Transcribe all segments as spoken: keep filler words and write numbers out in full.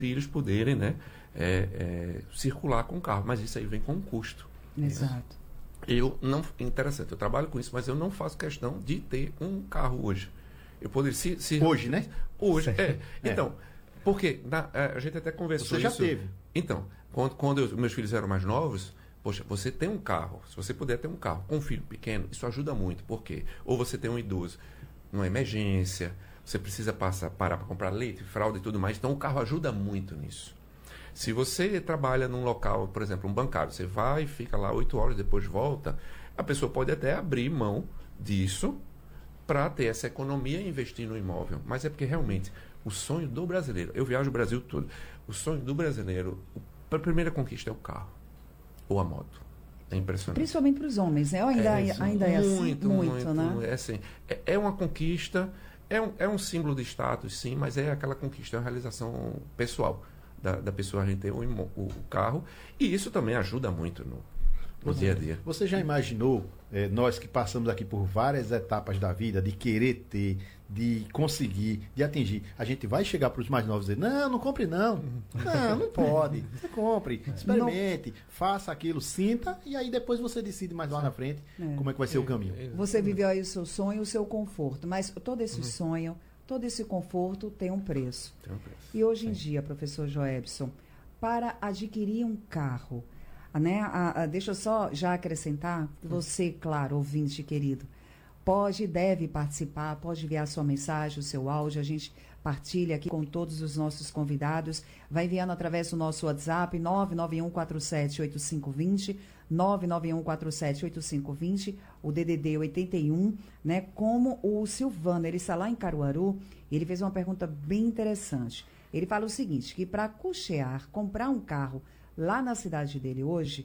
filhos poderem, né, é, é, circular com o carro, mas isso aí vem com um custo. Exato. Eu não, interessante, eu trabalho com isso, mas eu não faço questão de ter um carro hoje. Eu poderia, se, se hoje, né? Hoje, é. Então, porque na, a gente até conversou Você já isso. teve. Então, quando, quando eu, meus filhos eram mais novos, poxa, você tem um carro, se você puder ter um carro com um filho pequeno, isso ajuda muito. Por quê? Ou você tem um idoso numa emergência, você precisa passar, parar para comprar leite, fralda e tudo mais, então o carro ajuda muito nisso. Se você trabalha num local, por exemplo, um bancário, você vai, fica lá oito horas, depois volta, a pessoa pode até abrir mão disso para ter essa economia e investir no imóvel. Mas é porque realmente o sonho do brasileiro, eu viajo o Brasil todo, o sonho do brasileiro, a primeira conquista é o carro ou a moto. É impressionante. Principalmente para os homens, né? Ainda é, ainda é assim, muito, muito, muito né? É, assim, é, é uma conquista, é um, é um símbolo de status, sim, mas é aquela conquista, é uma realização pessoal da, da pessoa, a gente ter o, o, o carro, e isso também ajuda muito no, no dia a dia. Você já imaginou, eh, nós que passamos aqui por várias etapas da vida, de querer ter, de conseguir, de atingir, a gente vai chegar para os mais novos e dizer, não, não compre não, não, não pode, você compre, experimente, não. Faça aquilo, sinta, e aí depois você decide mais lá na frente é. como é que vai ser é. o caminho. Você viveu aí o seu sonho, o seu conforto, mas todo esse uhum. sonho, todo esse conforto tem um preço. Tem um preço. E hoje em Sim. dia, professor Joebson, para adquirir um carro, né? A, a, deixa eu só já acrescentar, você, claro, ouvinte querido, pode e deve participar, pode enviar sua mensagem, o seu áudio, a gente partilha aqui com todos os nossos convidados, vai enviando através do nosso WhatsApp, nove nove um quatro sete oito cinco dois zero, nove nove um quatro sete oito cinco dois zero, o D D D oitenta e um, né? Como o Silvano, ele está lá em Caruaru, ele fez uma pergunta bem interessante. Ele fala o seguinte, que para custear, comprar um carro lá na cidade dele hoje,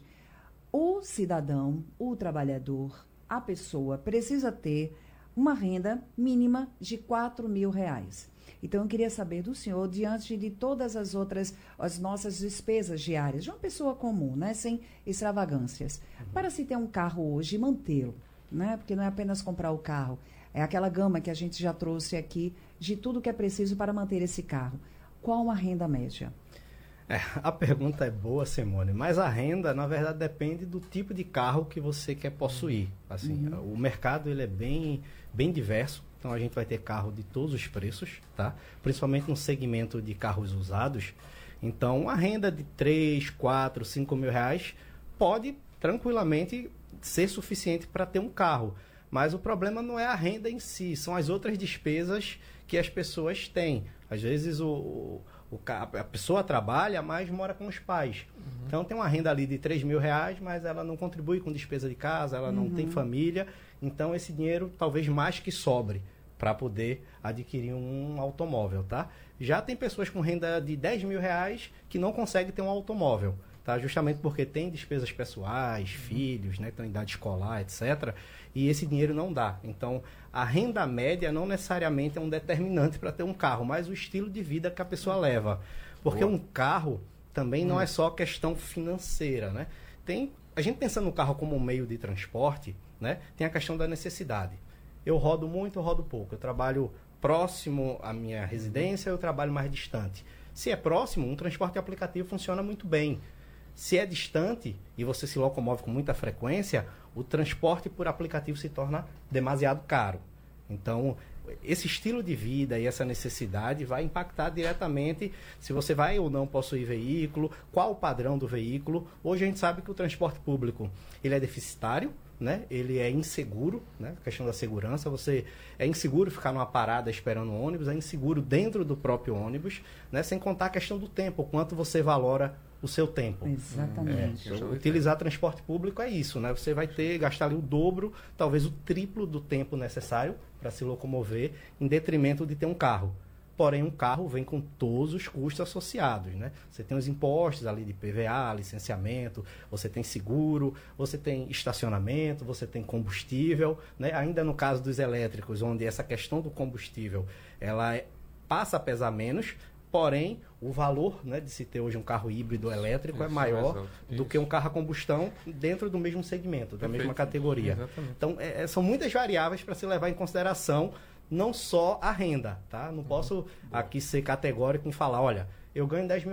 o cidadão, o trabalhador, a pessoa precisa ter uma renda mínima de quatro mil reais. Então, eu queria saber do senhor, diante de todas as outras, as nossas despesas diárias, de uma pessoa comum, né, sem extravagâncias, uhum. para se ter um carro hoje e mantê-lo, né, porque não é apenas comprar o carro, é aquela gama que a gente já trouxe aqui de tudo que é preciso para manter esse carro. Qual a renda média? É, a pergunta é boa, Simone, mas a renda, na verdade, depende do tipo de carro que você quer possuir. Assim, uhum. O mercado ele é bem, bem diverso, então a gente vai ter carro de todos os preços, tá? Principalmente no segmento de carros usados. Então, a renda de três, quatro, cinco mil reais pode tranquilamente ser suficiente para ter um carro. Mas o problema não é a renda em si, são as outras despesas que as pessoas têm. Às vezes o, o, a pessoa trabalha, mas mora com os pais. Uhum. Então tem uma renda ali de três mil reais, mas ela não contribui com despesa de casa, ela uhum. não tem família. Então esse dinheiro talvez mais que sobre para poder adquirir um automóvel, tá? Já tem pessoas com renda de dez mil reais que não conseguem ter um automóvel. Tá? Justamente porque tem despesas pessoais, uhum. filhos, né, estão em idade escolar, etcétera. E esse dinheiro não dá. Então, a renda média não necessariamente é um determinante para ter um carro, mas o estilo de vida que a pessoa leva. Porque Boa. um carro também uhum. não é só questão financeira, né? Tem, a gente pensando no carro como um meio de transporte, né, tem a questão da necessidade. Eu rodo muito, eu rodo pouco. Eu trabalho próximo à minha residência, eu trabalho mais distante. Se é próximo, um transporte aplicativo funciona muito bem. Se é distante e você se locomove com muita frequência, o transporte por aplicativo se torna demasiado caro. Então, esse estilo de vida e essa necessidade vai impactar diretamente se você vai ou não possuir veículo, qual o padrão do veículo. Hoje a gente sabe que o transporte público ele é deficitário, né? Ele é inseguro, né? A questão da segurança, você é inseguro ficar numa parada esperando o ônibus, é inseguro dentro do próprio ônibus, né? Sem contar a questão do tempo, o quanto você valora o seu tempo. Exatamente. É, então, utilizar transporte público é isso, né? Você vai ter, gastar ali o dobro, talvez o triplo do tempo necessário para se locomover, em detrimento de ter um carro. Porém, um carro vem com todos os custos associados, né? Você tem os impostos ali de P V A, licenciamento, você tem seguro, você tem estacionamento, você tem combustível, né? Ainda no caso dos elétricos, onde essa questão do combustível, ela é, passa a pesar menos, porém, o valor, né, de se ter hoje um carro híbrido elétrico isso, é maior é do que um carro a combustão dentro do mesmo segmento, da Perfeito. mesma categoria. Exatamente. Então, é, são muitas variáveis para se levar em consideração, não só a renda, tá? Não posso uhum. aqui ser categórico em falar, olha, eu ganho dez mil